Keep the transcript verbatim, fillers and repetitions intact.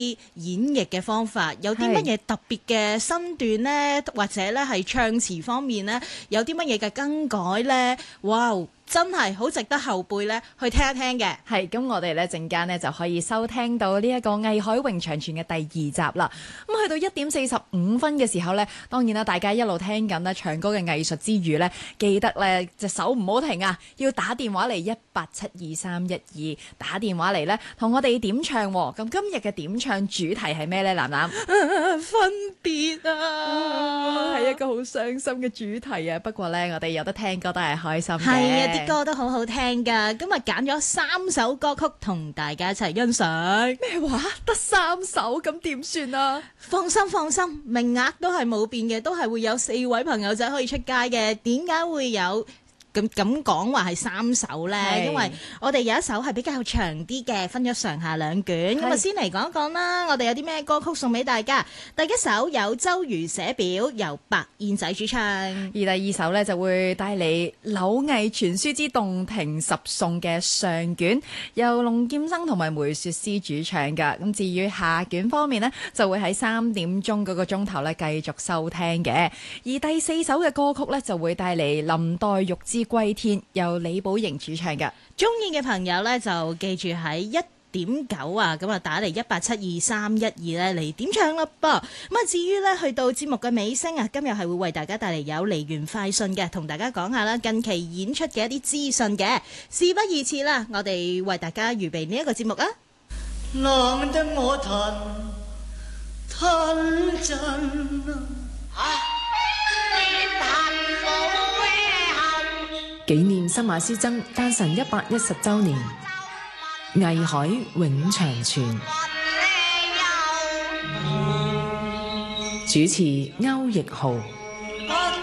演繹嘅方法，有啲乜嘢特別嘅身段呢？或者咧係唱詞方面呢，有啲乜嘢嘅更改呢？哇！真係好值得後輩咧去聽一聽嘅。 係咁，我哋咧陣間呢就可以收聽到呢一個藝海詠長傳嘅第二集啦。咁去到一點四十五分嘅時候呢，當然啦，大家一路聽緊咧唱歌嘅藝術之餘呢，記得咧隻手唔好停啊，要打電話嚟一八七二三一二，打電話嚟呢，同我哋點唱。咁今日嘅點唱主題係咩呢？楠楠， 分別啊， 係一個好傷心嘅主題啊。不過呢，我哋有得聽歌都係開心嘅。 係啊，啲歌都好好聽噶。今日揀咗三首歌曲同大家一齊欣賞。 咩話？得三首咁點算啊？ 放心放心，名額都係冇變嘅，都係會有四位朋友仔可以出街嘅。點解會有？咁咁講話係三首呢？因為我哋有一首係比較長啲嘅，分咗上下兩卷。咁啊，先嚟講一講啦。我哋有啲咩歌曲送俾大家？第一首有周瑜寫表，由白燕仔主唱； 而第二首呢，就會帶嚟《柳毅傳書之洞庭十頌》嘅上卷，由龍劍生同埋梅雪詩主唱㗎。咁至於下卷方面呢，就會喺三點鐘嗰個鐘頭呢繼續收聽嘅。而第四首嘅歌曲呢，就會帶嚟《林黛玉之歸天》，由李寶瑩主唱嘅。 中意嘅朋友呢，就記住喺一點九啊，咁啊打嚟一八七二三一二呢嚟點唱啦噃。咁啊至於呢，去到節目嘅尾聲啊，今日係會為大家帶嚟有梨園快訊嘅，同大家講下啦近期演出嘅一啲資訊嘅。事不宜遲啦，我哋為大家預備呢一個節目啊。 浪得我騰騰震啊！ 紀念新馬師曾誕辰一百一十週年，藝海永長存。主持歐奕豪。